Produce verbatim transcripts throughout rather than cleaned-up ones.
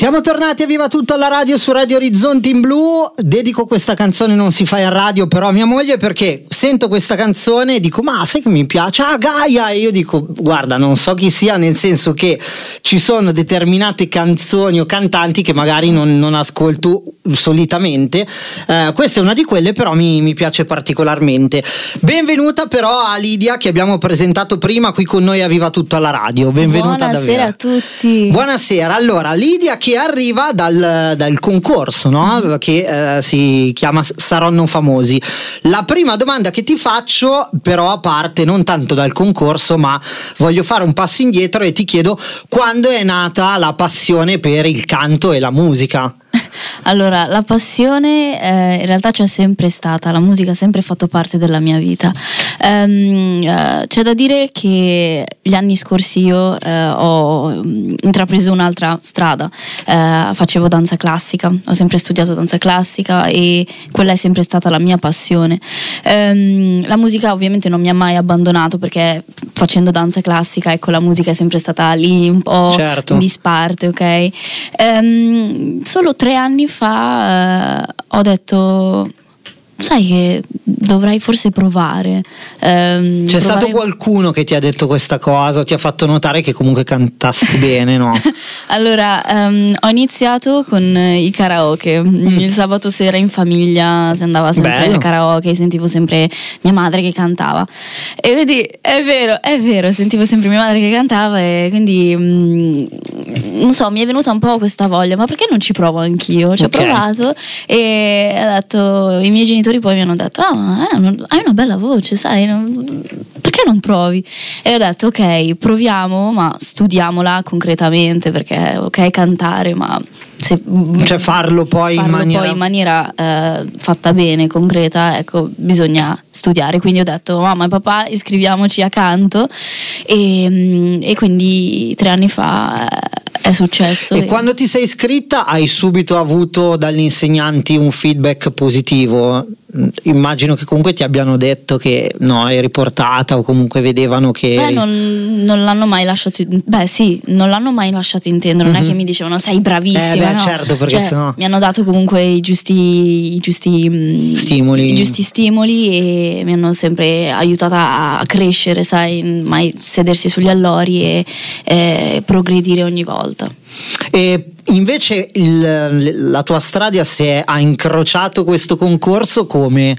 Siamo tornati a Viva Tutto alla radio su Radio Orizzonti in Blu. Dedico questa canzone, non si fa in radio, però a mia moglie, perché sento questa canzone e dico ma sai che mi piace? Ah, Gaia! E io dico guarda, non so chi sia, nel senso che ci sono determinate canzoni o cantanti che magari non, non ascolto solitamente. Eh, questa è una di quelle, però mi, mi piace particolarmente. Benvenuta però a Lidia, che abbiamo presentato prima qui con noi a Viva Tutto alla radio. Benvenuta. Buonasera davvero. a tutti. Buonasera. Allora, Lidia che arriva dal, dal concorso, no? Mm. Che eh, si chiama Saranno Famosi. La prima domanda che ti faccio, però, a parte non tanto dal concorso, ma voglio fare un passo indietro e ti chiedo quando è nata la passione per il canto e la musica. Allora, la passione eh, in realtà c'è sempre stata, la musica ha sempre fatto parte della mia vita. Um, uh, c'è da dire che gli anni scorsi io uh, ho intrapreso un'altra strada, uh, facevo danza classica, ho sempre studiato danza classica e quella è sempre stata la mia passione. Um, la musica ovviamente non mi ha mai abbandonato, perché facendo danza classica, ecco, la musica è sempre stata lì un po' certo. in disparte, ok? Um, solo tre anni fa uh, ho detto sai che dovrei forse provare. Ehm, C'è provare... stato qualcuno che ti ha detto questa cosa, ti ha fatto notare che comunque cantassi bene, no? Allora, um, ho iniziato con i karaoke. Mm. Il sabato sera in famiglia si andava sempre Bello. al karaoke, sentivo sempre mia madre che cantava. E quindi è vero, è vero, sentivo sempre mia madre che cantava e quindi um, non so, mi è venuta un po' questa voglia, ma perché non ci provo anch'io? Ci Okay. ho provato e ho detto, i miei genitori poi mi hanno detto ah, ma hai una bella voce, sai, non, perché non provi? E ho detto ok, proviamo, ma studiamola concretamente, perché ok cantare, ma se, cioè farlo poi farlo in maniera, poi in maniera eh, fatta bene, concreta, ecco, bisogna studiare. Quindi ho detto mamma e papà iscriviamoci a canto e, e quindi tre anni fa è successo. E, e quando ti sei iscritta hai subito avuto dagli insegnanti un feedback positivo? Immagino che comunque ti abbiano detto che no, eri portata, o comunque vedevano che Beh, eri... non, non l'hanno mai lasciato. Beh, sì, non l'hanno mai lasciato intendere. Non Mm-hmm. è che mi dicevano sei bravissima. Eh beh, no. certo, perché Cioè, sennò... mi hanno dato comunque i giusti, i giusti mh, Stimoli. i giusti stimoli e mi hanno sempre aiutata a crescere, sai, mai sedersi sugli allori e, e progredire ogni volta. E invece il, la tua strada, se ha incrociato questo concorso, come?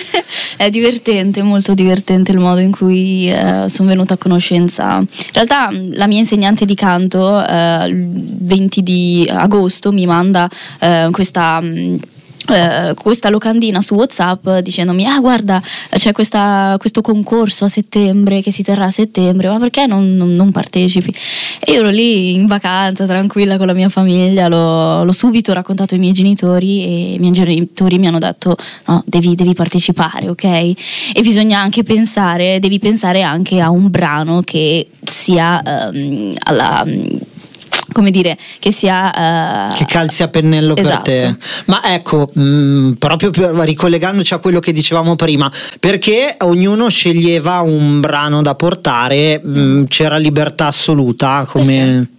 È divertente, molto divertente il modo in cui eh, sono venuta a conoscenza. In realtà la mia insegnante di canto eh, il venti di agosto mi manda eh, questa... Mh, Uh, questa locandina su WhatsApp dicendomi ah guarda c'è questa, questo concorso a settembre che si terrà a settembre, ma perché non, non, non partecipi? E io ero lì in vacanza tranquilla con la mia famiglia, l'ho, l'ho subito raccontato ai miei genitori e i miei genitori mi hanno detto no, devi, devi partecipare, ok? E bisogna anche pensare, devi pensare anche a un brano che sia um, alla... come dire, che sia uh... che calzi a pennello esatto. per te. Ma ecco, mh, proprio per, ricollegandoci a quello che dicevamo prima, perché ognuno sceglieva un brano da portare, mh, c'era libertà assoluta come...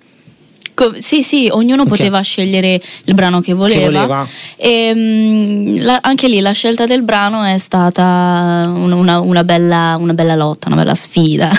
Sì, sì, ognuno okay. poteva scegliere il brano che voleva, che voleva. E mh, la, anche lì la scelta del brano è stata una, una, una, bella, una bella lotta, una bella sfida.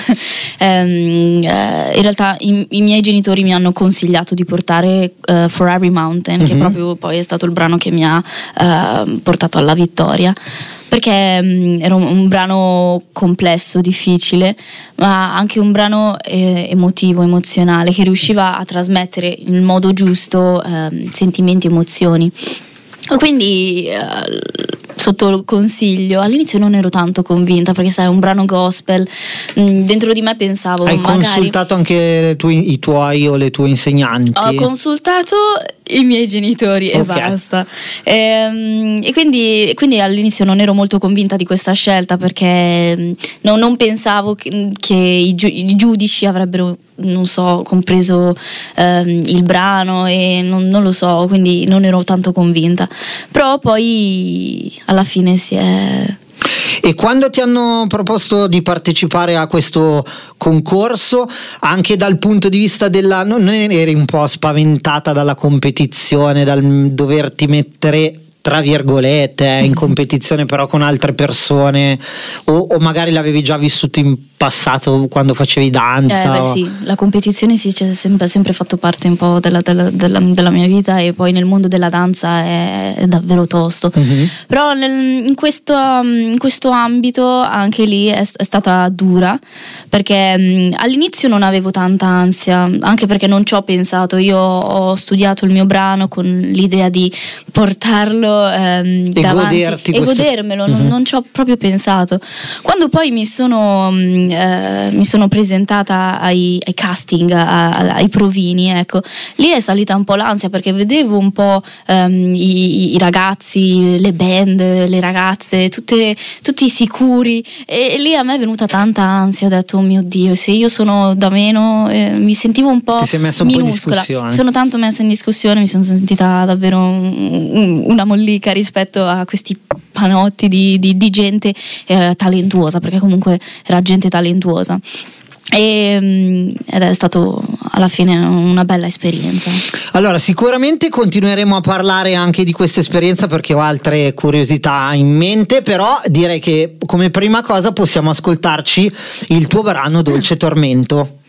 ehm, eh, in realtà i, i miei genitori mi hanno consigliato di portare uh, For Every Mountain, mm-hmm. che proprio poi è stato il brano che mi ha uh, portato alla vittoria, perché mh, era un, un brano complesso, difficile, ma anche un brano eh, emotivo, emozionale, che riusciva a trasmettere in modo giusto eh, sentimenti, emozioni. Quindi eh, sotto il consiglio all'inizio non ero tanto convinta, perché sai, è un brano gospel, mh, dentro di me pensavo hai magari... consultato anche tu, i tuoi o le tue insegnanti? Ho consultato i miei genitori e okay. basta. E, e quindi, quindi all'inizio non ero molto convinta di questa scelta, perché no, non pensavo che, che i, giu, i giudici avrebbero, non so, compreso ehm, il brano e non, non lo so, quindi non ero tanto convinta. Però poi alla fine si è... E quando ti hanno proposto di partecipare a questo concorso, anche dal punto di vista della, non eri un po' spaventata dalla competizione, dal doverti mettere tra virgolette eh, in competizione però con altre persone, o, o magari l'avevi già vissuto in passato quando facevi danza? Eh, beh, o... sì, la competizione sì, c'è sempre, sempre fatto parte un po' della, della, della, della mia vita, e poi nel mondo della danza è, è davvero tosto. Mm-hmm. Però nel, in, questo, in questo ambito anche lì è, è stata dura, perché mh, all'inizio non avevo tanta ansia, anche perché non ci ho pensato. Io ho studiato il mio brano con l'idea di portarlo ehm, e davanti goderti e questo... godermelo, mm-hmm. non, non ci ho proprio pensato. Quando poi mi sono mh, Eh, mi sono presentata ai, ai casting, a, a, ai provini, ecco, lì è salita un po' l'ansia, perché vedevo un po' ehm, i, i ragazzi, le band, le ragazze, tutte, tutti sicuri, e, e lì a me è venuta tanta ansia. Ho detto, oh mio Dio, se io sono da meno, eh, mi sentivo un po' ti sei messa un minuscola. po' in discussione. Sono tanto messa in discussione, mi sono sentita davvero un, un, una mollica rispetto a questi panotti di, di, di gente eh, talentuosa, perché comunque era gente talentuosa. E, ed è stato alla fine una bella esperienza. Allora, sicuramente continueremo a parlare anche di questa esperienza, perché ho altre curiosità in mente, però direi che come prima cosa possiamo ascoltarci il tuo brano Dolce Tormento.